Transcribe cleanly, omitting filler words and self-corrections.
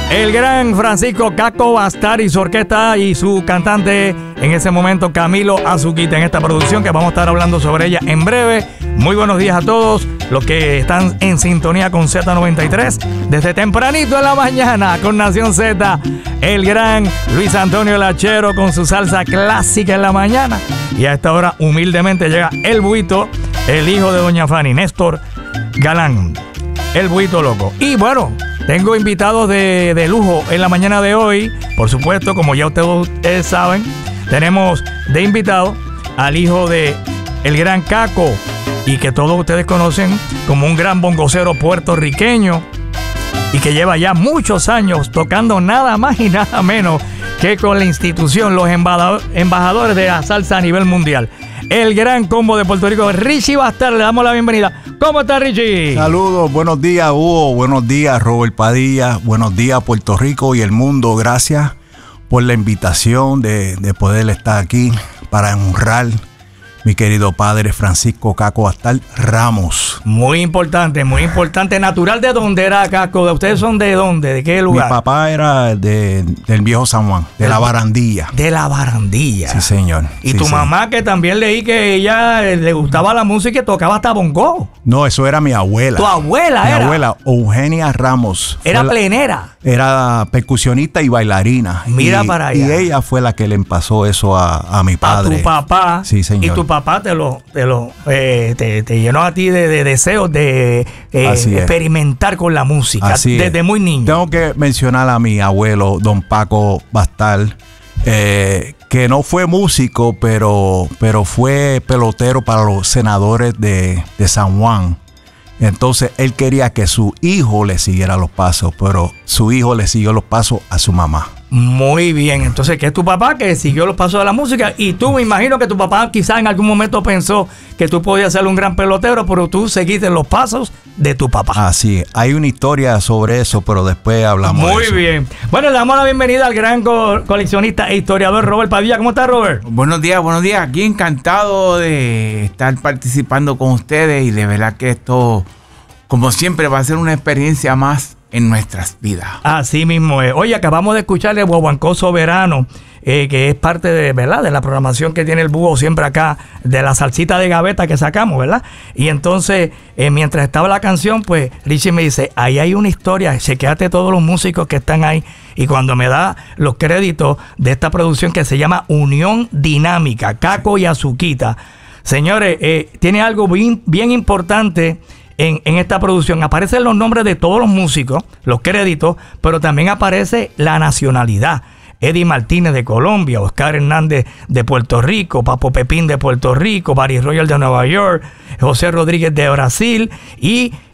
El gran Francisco Caco Bastar y su orquesta y su cantante en ese momento Camilo Azuquita en esta producción que vamos a estar hablando sobre ella en breve. Muy buenos días a todos los que están en sintonía con Z93 desde tempranito en la mañana con Nación Z. El gran Luis Antonio Lachero con su salsa clásica en la mañana. Y a esta hora humildemente llega el Buito, el hijo de doña Fanny, Néstor Galán, el Buito loco. Y bueno, tengo invitados de lujo en la mañana de hoy. Por supuesto, como ya ustedes saben, tenemos de invitado al hijo de el gran Caco, y que todos ustedes conocen como un gran bongocero puertorriqueño y que lleva ya muchos años tocando nada más y nada menos que con la institución, los embajadores de la salsa a nivel mundial. El gran combo de Puerto Rico, Richie Bastar, le damos la bienvenida. ¿Cómo está, Richie? Saludos, buenos días, Hugo, buenos días, Robert Padilla, buenos días, Puerto Rico y el mundo. Gracias por la invitación de poder estar aquí para honrar mi querido padre Francisco Caco Bastar Ramos. Muy importante, muy importante. ¿Natural de dónde era Caco? ¿Ustedes son de dónde? ¿De qué lugar? Mi papá era del viejo San Juan, de la Barandilla. De la Barandilla. Sí, señor. Y sí, tu sí. mamá, que también leí que ella le gustaba la música y tocaba hasta bongo. No, eso era mi abuela. ¿Tu abuela mi era? Mi abuela, Eugenia Ramos. Era plenera. Era percusionista y bailarina. Mira para allá. Y ella fue la que le pasó eso a mi padre. A tu papá. Sí, señor. Y tu papá te llenó a ti de deseos de experimentar con la música. Así desde es. muy niño. Tengo que mencionar a mi abuelo, don Paco Bastar, que no fue músico, pero fue pelotero para los senadores de San Juan. Entonces él quería que su hijo le siguiera los pasos, pero su hijo le siguió los pasos a su mamá. Muy bien, entonces que es tu papá que siguió los pasos de la música, y tú me imagino que tu papá quizás en algún momento pensó que tú podías ser un gran pelotero, pero tú seguiste los pasos de tu papá. Así, hay una historia sobre eso, pero después hablamos de eso. Muy bien. Bueno, le damos la bienvenida al gran coleccionista e historiador Robert Padilla. ¿Cómo estás, Robert? Buenos días, buenos días. Aquí encantado de estar participando con ustedes y de verdad que esto, como siempre, va a ser una experiencia más en nuestras vidas. Así mismo es. Oye, acabamos de escuchar el Guaguancó Soberano, que es parte de, ¿verdad?, de la programación que tiene el búho siempre acá, de la salsita de gaveta que sacamos, ¿verdad? Y entonces, mientras estaba la canción, pues Richie me dice, ahí hay una historia, chequéate todos los músicos que están ahí. Y cuando me da los créditos de esta producción que se llama Unión Dinámica, Caco y Azuquita, señores, tiene algo bien importante. En esta producción aparecen los nombres de todos los músicos, los créditos, pero también aparece la nacionalidad. Eddie Martínez de Colombia, Oscar Hernández de Puerto Rico, Papo Pepín de Puerto Rico, Barry Royal de Nueva York, José Rodríguez de Brasil y